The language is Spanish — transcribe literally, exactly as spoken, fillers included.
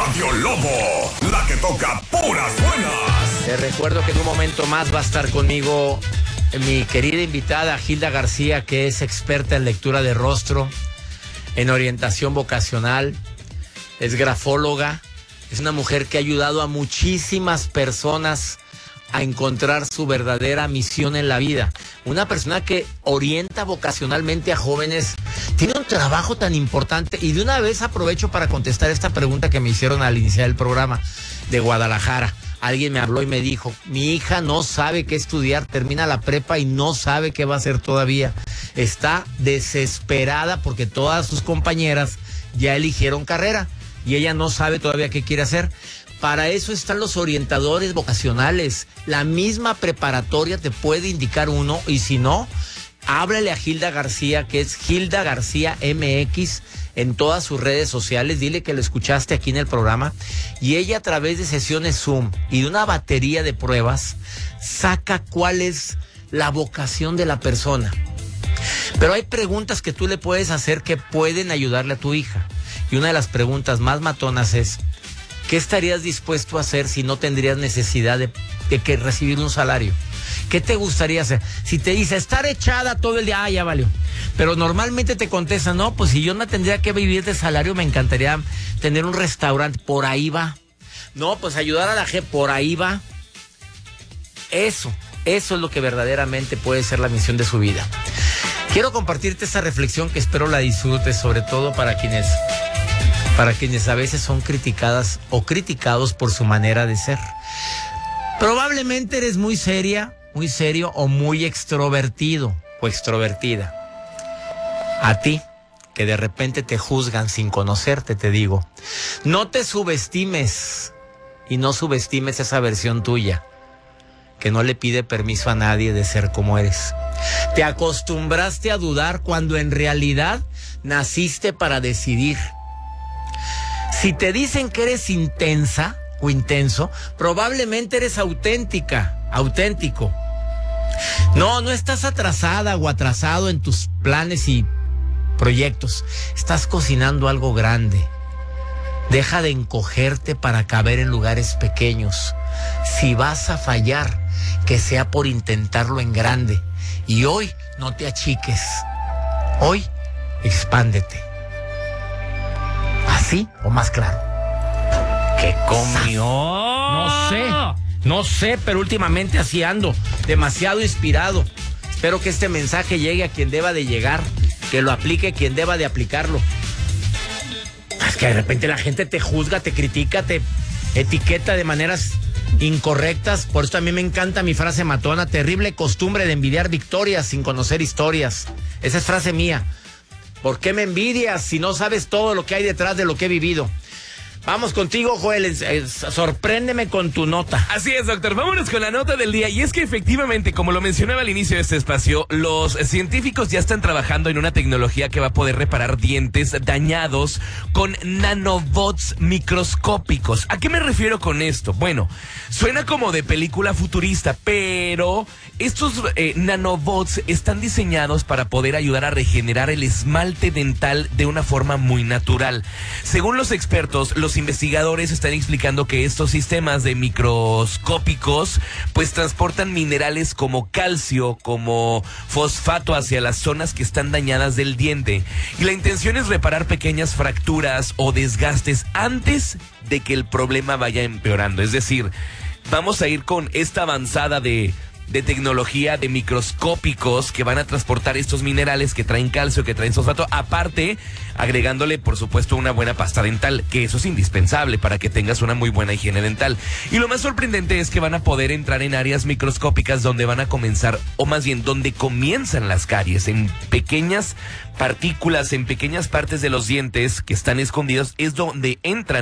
Radio Lobo, la que toca puras buenas. Te recuerdo que en un momento más va a estar conmigo mi querida invitada Gilda García, que es experta en lectura de rostro, en orientación vocacional, es grafóloga, es una mujer que ha ayudado a muchísimas personas a encontrar su verdadera misión en la vida. Una persona que orienta vocacionalmente a jóvenes, tiene un trabajo tan importante. Y de una vez aprovecho para contestar esta pregunta que me hicieron al iniciar el programa de Guadalajara. Alguien me habló y me dijo, mi hija no sabe qué estudiar, termina la prepa y no sabe qué va a hacer todavía. Está desesperada porque todas sus compañeras ya eligieron carrera y ella no sabe todavía qué quiere hacer. Para eso están los orientadores vocacionales. La misma preparatoria te puede indicar uno, y si no, háblale a Gilda García, que es Gilda García M X en todas sus redes sociales. Dile que lo escuchaste aquí en el programa. Y ella, a través de sesiones Zoom y de una batería de pruebas, saca cuál es la vocación de la persona. Pero hay preguntas que tú le puedes hacer que pueden ayudarle a tu hija. Y una de las preguntas más matonas es, ¿qué estarías dispuesto a hacer si no tendrías necesidad de, de que recibir un salario? ¿Qué te gustaría hacer? Si te dice estar echada todo el día, ah, ya valió. Pero normalmente te contestan, no, pues si yo no tendría que vivir de salario, me encantaría tener un restaurante. Por ahí va. No, pues ayudar a la gente, por ahí va. Eso, eso es lo que verdaderamente puede ser la misión de su vida. Quiero compartirte esta reflexión que espero la disfrutes, sobre todo para quienes... para quienes a veces son criticadas o criticados por su manera de ser. Probablemente eres muy seria, muy serio o muy extrovertido o extrovertida. A ti, que de repente te juzgan sin conocerte, te digo, no te subestimes y no subestimes esa versión tuya, que no le pide permiso a nadie de ser como eres. Te acostumbraste a dudar cuando en realidad naciste para decidir. Si te dicen que eres intensa o intenso, probablemente eres auténtica, auténtico. No, no estás atrasada o atrasado en tus planes y proyectos. Estás cocinando algo grande. Deja de encogerte para caber en lugares pequeños. Si vas a fallar, que sea por intentarlo en grande. Y hoy no te achiques. Hoy expándete. ¿Así o más claro? ¿Qué comió? No sé, no sé, pero últimamente así ando, demasiado inspirado. Espero que este mensaje llegue a quien deba de llegar, que lo aplique quien deba de aplicarlo. Es que de repente la gente te juzga, te critica, te etiqueta de maneras incorrectas. Por eso a mí me encanta mi frase matona: terrible costumbre de envidiar victorias sin conocer historias. Esa es frase mía. ¿Por qué me envidias si no sabes todo lo que hay detrás de lo que he vivido? Vamos contigo, Joel, eh, sorpréndeme con tu nota. Así es, doctor, vámonos con la nota del día. Y es que efectivamente, como lo mencionaba al inicio de este espacio, los científicos ya están trabajando en una tecnología que va a poder reparar dientes dañados con nanobots microscópicos. ¿A qué me refiero con esto? Bueno, suena como de película futurista, pero estos eh, nanobots están diseñados para poder ayudar a regenerar el esmalte dental de una forma muy natural. Según los expertos, los investigadores están explicando que estos sistemas de microscópicos pues transportan minerales como calcio, como fosfato hacia las zonas que están dañadas del diente. Y la intención es reparar pequeñas fracturas o desgastes antes de que el problema vaya empeorando. Es decir, vamos a ir con esta avanzada de... de tecnología de microscópicos que van a transportar estos minerales que traen calcio, que traen fosfato, aparte agregándole por supuesto una buena pasta dental, que eso es indispensable para que tengas una muy buena higiene dental. Y lo más sorprendente es que van a poder entrar en áreas microscópicas donde van a comenzar, o más bien donde comienzan las caries, en pequeñas partículas, en pequeñas partes de los dientes que están escondidos, es donde entran